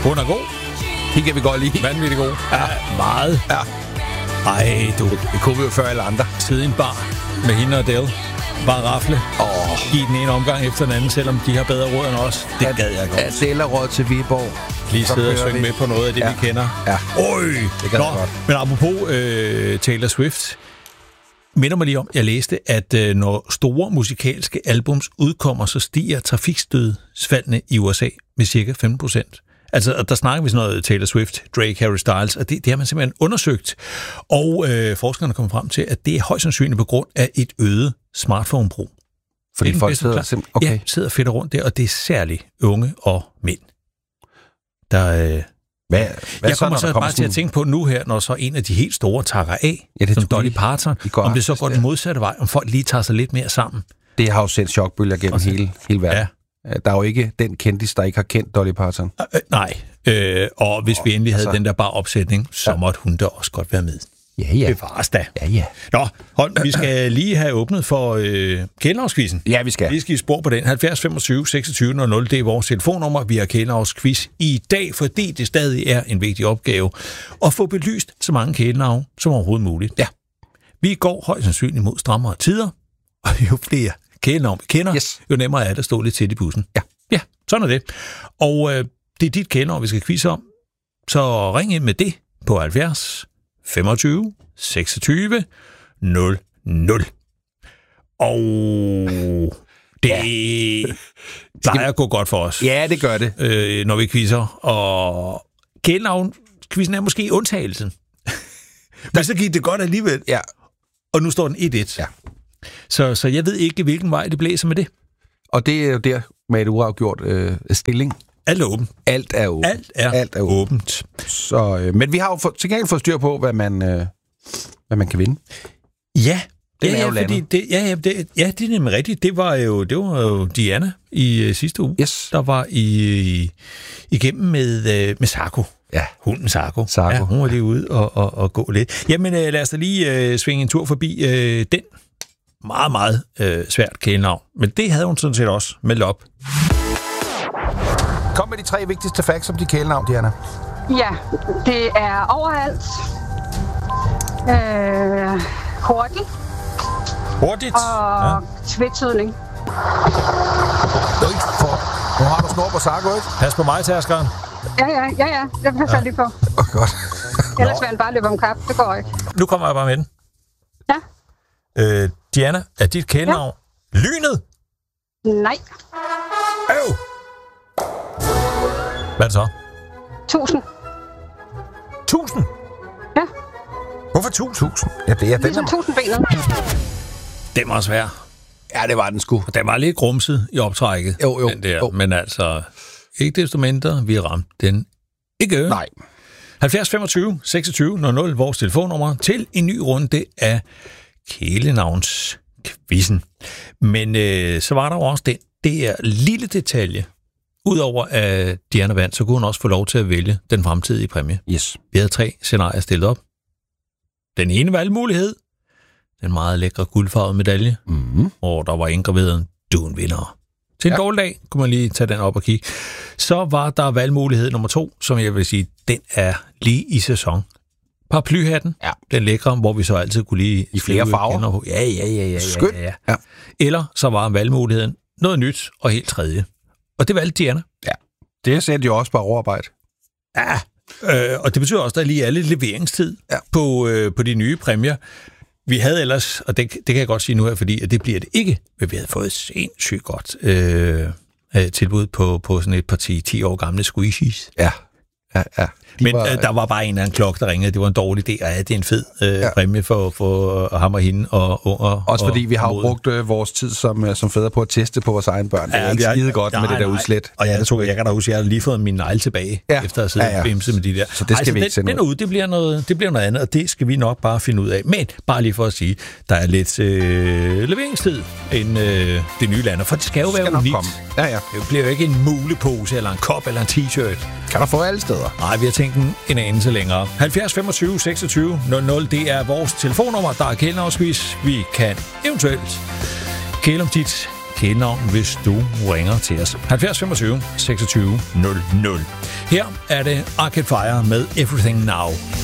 Hun er god. Det kan vi godt lide. Vanvittig god. Ja, meget. Ja. Ej, du. Det kunne vi jo før alle andre. Sidde i en bar med hende og Adele. Bare rafle. Give den ene omgang efter den anden, selvom de har bedre råd end os. Det gad jeg godt. Adele råd til Viborg. Lige sidde og synge med på noget af det, vi kender. Ja. Øj! Det gad jeg godt. Men apropos Taylor Swift, minder mig lige om, jeg læste, at når store musikalske albums udkommer, så stiger trafikstødsfaldene i USA med cirka 15%. Altså, der snakker vi sådan noget Taylor Swift, Drake, Harry Styles, og det har man simpelthen undersøgt. Og forskerne kommer frem til, at det er højst sandsynligt på grund af et øget smartphone-brug. Fordi folk sidder fedt rundt der, og det er særligt unge og mænd. Jeg kommer så bare til at tænke på nu her, når så en af de helt store takker af, som Dolly Parton, om det så går den modsatte vej, om folk lige tager sig lidt mere sammen. Det har jo sendt chokbølger gennem hele verden. Ja. Der er jo ikke den kendis, der ikke har kendt Dolly Parton. Nej, og hvis vi endelig havde den der bare opsætning, så måtte hun da også godt være med. Ja. Bevares da. Ja. Nå, hold, vi skal lige have åbnet for Kælenavnsquizzen. Ja, vi skal. Vi skal i spor på den. 70 25 26 00, det er vores telefonnummer. Vi har Kælenavnsquiz i dag, fordi det stadig er en vigtig opgave at få belyst så mange kælenavn som overhovedet muligt. Ja. Vi går højst sandsynligt mod strammere tider, og jo flere kælenavn vi kender, jo nemmere er det at stå lidt tæt i bussen. Ja, sådan er det. Og det er dit kælenavn, vi skal quizze om. Så ring ind med det på 70 25 26 00. Og det plejer at gå godt for os. Ja, det gør det. Når vi quizzer. Og kælenavn-quizzen er måske undtagelsen. Men så gik det godt alligevel. Ja. Og nu står den 1-1. Ja. Så jeg ved ikke, hvilken vej det blæser med det. Og det er jo der med et uafgjort stilling. Alt er åbent. Alt er åbent. Alt er åbent. Så, men vi har jo til gengæld fået styr på, hvad man kan vinde. Ja, det er nemlig rigtigt. Det var jo Diana i sidste uge, der var igennem med Sarko. Ja. Hunden Sarko. Ja, hun var lige ude og gå lidt. Jamen, lad os da lige svinge en tur forbi den meget, meget svært kælenavn. Men det havde hun sådan set også meldt op. Kom med de 3 vigtigste facts om de kælenavn, Diana. Ja, det er overalt. Hurtigt. Hurtigt? Og tvetydig. Nu har du snor på Sarko, ikke? Pas på mig, tærskeren. Ja. Det passer lige på. Godt. Ellers vil han bare løbe om kap. Det går ikke. Nu kommer jeg bare med den. Ja. Diana, er dit kælenavn Lynet? Nej. Hvad er det så? 1000. 1000? Ja. Hvorfor 1000? Ja, det er den. Ligesom 1000-benet. Den var svær. Ja, det var den sgu. Den var lidt grumset i optrækket. Jo. Den der. Men altså, ikke desto mindre, vi ramte den ikke. Nej. 70 25 26 00, vores telefonnummer, til en ny runde af kælenavnskvizzen. Men så var der jo også den der lille detalje. Udover at Diana vandt, så kunne hun også få lov til at vælge den fremtidige præmie. Yes. Vi havde 3 scenarier stillet op. Den ene valgmulighed, den meget lækre guldfarvede medalje, og der var indgraveret, du er en vinder. Til en dårlig dag kunne man lige tage den op og kigge. Så var der valgmulighed nummer 2, som jeg vil sige, den er lige i sæson. Paraplyhatten, den lækre, hvor vi så altid kunne lige... I flere farver. Ja. Skønt. Ja. Eller så var valgmuligheden noget nyt og helt tredje. Og det valgte Diana. Ja, det sendte jo også bare overarbejde. Ja, og det betyder også, at der lige er lidt leveringstid på de nye præmier. Vi havde ellers, og det kan jeg godt sige nu her, fordi at det bliver det ikke, men vi havde fået sindssygt godt tilbud på sådan et parti 10 år gamle squishies. Ja. Men der var bare en eller anden klokke, der ringede. Det var en dårlig idé, og det er en fed præmie for ham og hende og unger. Også fordi vi har jo brugt vores tid som fædre på at teste på vores egen børn. Det er ikke skide godt med det der udslæt. Og jeg kan da huske, at jeg har lige fået min negle tilbage, efter at have siddet og bimset med de der. Så det skal vi ikke sende ud. Det bliver noget andet, og det skal vi nok bare finde ud af. Men bare lige for at sige, der er lidt leveringstid inden det nye land, for det skal jo være unikt. Ja. Det bliver jo ikke en mulepose, eller en kop, eller en t-shirt. Kan du få alle steder? Nej, vi har tænkt en anelse længere. 70 25 26 00, det er vores telefonnummer. Der er kælenavnsquiz. Vi kan eventuelt kæle om dit kælenavn, hvis du ringer til os. 70 25 26 00. Her er det Arcade Fire med Everything Now.